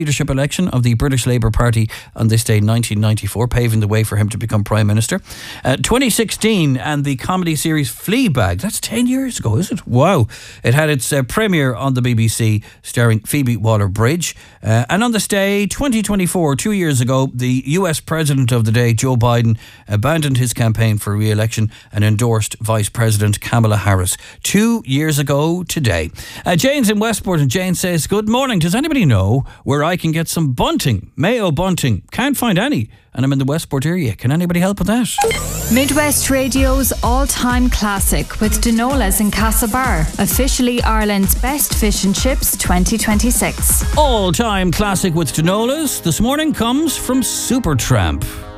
leadership election of the British Labour Party on this day 1994, paving the way for him to become Prime Minister. 2016 and the comedy series Fleabag, that's 10 years ago, is it? Wow. It had its premiere on the BBC starring Phoebe Waller-Bridge. And on this day 2024, 2 years ago, the US President of the day, Joe Biden, abandoned his campaign for re-election and endorsed Vice President Kamala Harris. 2 years ago today. Jane's in Westport, and Jane says, good morning. Does anybody know where I can get some bunting? Mayo bunting. Can't find any. And I'm in the Westport area. Can anybody help with that? Midwest Radio's all-time classic with Donola's in Castlebar. Officially Ireland's best fish and chips 2026. All-time classic with Donola's this morning comes from Supertramp.